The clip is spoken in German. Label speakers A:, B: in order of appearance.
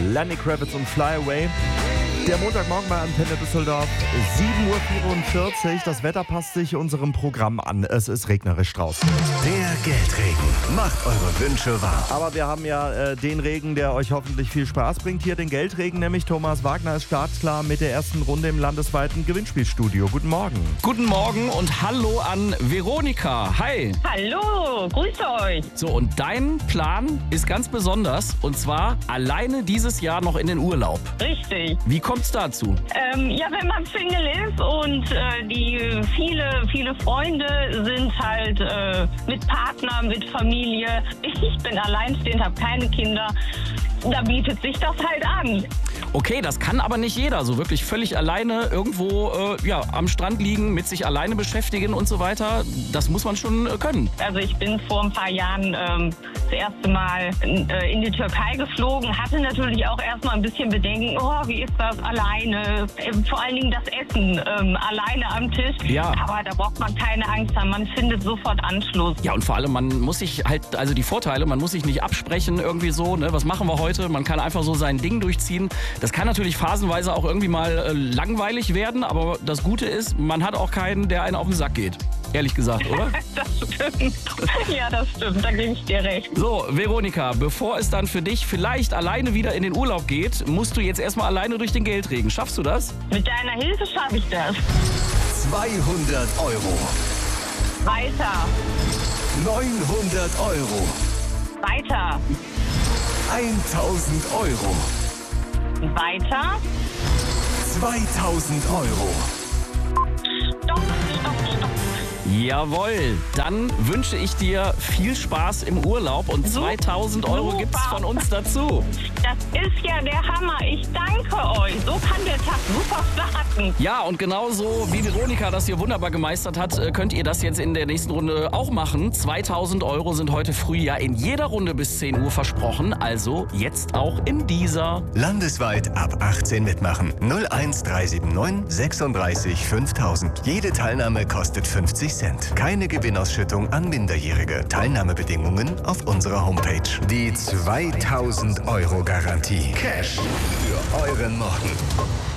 A: Lenny Kravitz und Fly Away. Der Montagmorgen bei Antenne Düsseldorf, 7.44 Uhr. Das Wetter passt sich unserem Programm an. Es ist regnerisch draußen.
B: Der Geldregen macht eure Wünsche wahr.
A: Aber wir haben ja den Regen, der euch hoffentlich viel Spaß bringt. Hier den Geldregen, nämlich Thomas Wagner ist startklar mit der ersten Runde im landesweiten Gewinnspielstudio. Guten Morgen.
C: Guten Morgen und hallo an Veronika. Hi.
D: Hallo, grüße euch.
C: So, und dein Plan ist ganz besonders, und zwar alleine dieses Jahr noch in den Urlaub.
D: Richtig.
C: Wie kommt's dazu?
D: Ja, wenn man Single ist und die viele Freunde sind halt mit Partner, mit Familie. Ich bin alleinstehend, habe keine Kinder. Da bietet sich das halt an.
C: Okay, das kann aber nicht jeder. So wirklich völlig alleine irgendwo am Strand liegen, mit sich alleine beschäftigen und so weiter. Das muss man schon können.
D: Also ich bin vor ein paar Jahren das erste Mal in die Türkei geflogen. Hatte natürlich auch erstmal ein bisschen Bedenken. Oh, wie ist das alleine? Vor allen Dingen das Essen alleine am Tisch.
C: Ja.
D: Aber da braucht man keine Angst haben. Man findet sofort Anschluss.
C: Ja, und vor allem, man muss sich halt, also die Vorteile, man muss sich nicht absprechen irgendwie so, ne? Was machen wir heute? Man kann einfach so sein Ding durchziehen. Das kann natürlich phasenweise auch irgendwie mal langweilig werden, aber das Gute ist, man hat auch keinen, der einen auf den Sack geht. Ehrlich gesagt, oder?
D: Das stimmt. Ja, das stimmt. Da gebe ich dir recht.
C: So, Veronika, bevor es dann für dich vielleicht alleine wieder in den Urlaub geht, musst du jetzt erstmal alleine durch den Geldregen. Schaffst du das?
D: Mit deiner Hilfe schaffe ich das.
B: 200 Euro.
D: Weiter.
B: 900 Euro.
D: Weiter.
B: 1000 Euro.
D: Weiter.
B: 2000 Euro.
D: Stopp.
C: Jawohl, dann wünsche ich dir viel Spaß im Urlaub und 2000 Euro
D: Super.
C: gibt's von uns dazu.
D: Das ist ja der Hammer. Ich danke euch. So kann der Tag super starten.
C: Ja, und genauso wie Veronika das hier wunderbar gemeistert hat, könnt ihr das jetzt in der nächsten Runde auch machen. 2000 Euro sind heute früh ja in jeder Runde bis 10 Uhr versprochen, also jetzt auch in dieser.
B: Landesweit ab 18 mitmachen. 01379 36 5000. Jede Teilnahme kostet 50 Cent. Keine Gewinnausschüttung an Minderjährige. Teilnahmebedingungen auf unserer Homepage. Die 2000 Euro Garantie. Cash für euren Morgen.